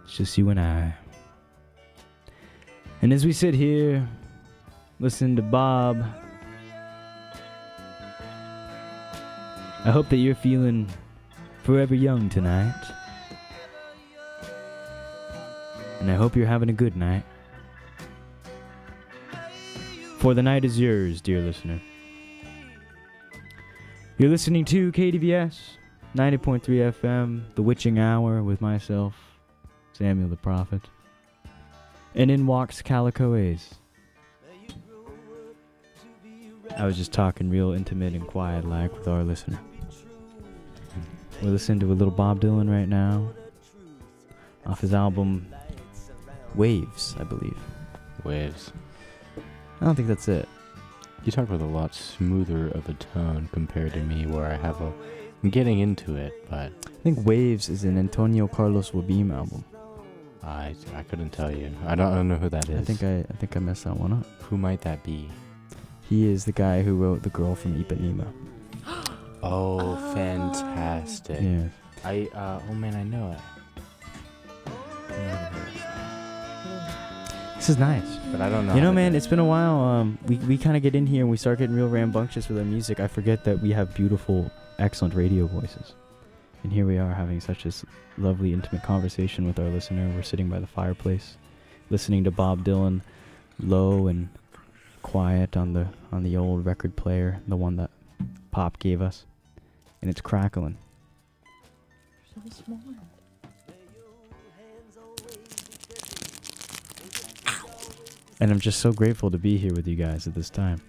It's just you and I. And as we sit here, listen to Bob, I hope that you're feeling forever young tonight. And I hope you're having a good night. For the night is yours, dear listener. You're listening to KDVS 90.3 FM, The Witching Hour, with myself, Samuel the Prophet. And in walks Calico Ace. I was just talking real intimate and quiet like with our listener. We're listening to a little Bob Dylan right now, off his album Waves, I believe. Waves. I don't think that's it. You talk with a lot smoother of a tone compared to me, where I'm getting into it, but I think Waves is an Antonio Carlos Jobim album. I couldn't tell you. I don't know who that is. I think I messed that one up. Who might that be? He is the guy who wrote The Girl from Ipanema. Oh, fantastic. Yeah. Oh man, I know it. This is nice. But I don't know. You know, man, it's been a while. We kind of get in here and we start getting real rambunctious with our music. I forget that we have beautiful, excellent radio voices. And here we are having such a lovely, intimate conversation with our listener. We're sitting by the fireplace, listening to Bob Dylan, low and quiet on the old record player, the one that Pop gave us, and it's crackling. So small. And I'm just so grateful to be here with you guys at this time.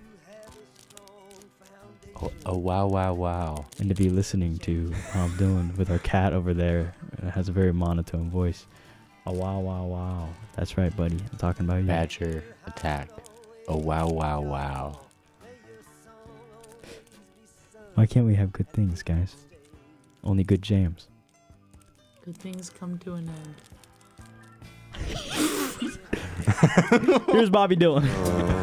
Oh, wow, wow, wow. And to be listening to Bob Dylan with our cat over there. It has a very monotone voice. Oh, wow, wow, wow. That's right, buddy. I'm talking about you. Badger attack. Oh, wow, wow, wow. Why can't we have good things, guys? Only good jams. Good things come to an end. Here's Bobby Dylan.